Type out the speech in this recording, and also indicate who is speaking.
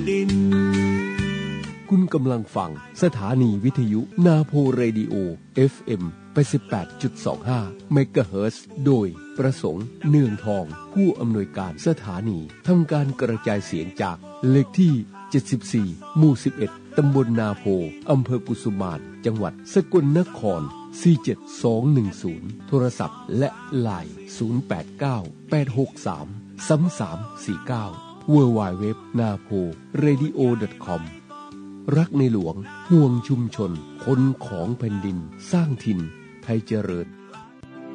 Speaker 1: ดิน
Speaker 2: คุณกำลังฟังสถานีวิทยุนาโพเรดิโอ FM 88.25 เมกะเฮิรตซ์โดยประสงค์เนืองทองผู้อำนวยการสถานีทำการกระจายเสียงจากเลขที่ 74 หมู่ 11 ตำบลนาโพอำเภอกุสุมานจังหวัดสกลนคร 47210 โทรศัพท์และ LINE 089-863-3349 www.naporadio.com รักในหลวงห่วงชุมชนคนของแผ่นดินสร้างถิ่นไทยเจริญ